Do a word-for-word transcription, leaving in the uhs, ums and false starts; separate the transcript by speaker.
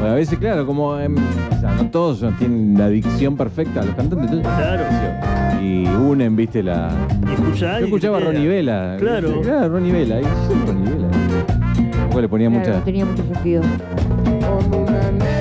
Speaker 1: a veces, claro, como em, o sea, no todos no tienen la dicción perfecta, los cantantes. Entonces,
Speaker 2: Claro.
Speaker 1: y unen, viste, la.
Speaker 2: Y escuchá a
Speaker 1: Yo
Speaker 2: alguien
Speaker 1: escuchaba a
Speaker 2: que te
Speaker 1: Ronnie
Speaker 2: diga.
Speaker 1: Vela.
Speaker 2: Claro.
Speaker 1: ¿viste? Claro, Ronnie Vela. Y sí, Ronnie Vela. Tampoco le ponía
Speaker 3: Claro,
Speaker 1: mucha.
Speaker 3: no tenía mucho sentido.
Speaker 4: Como una nena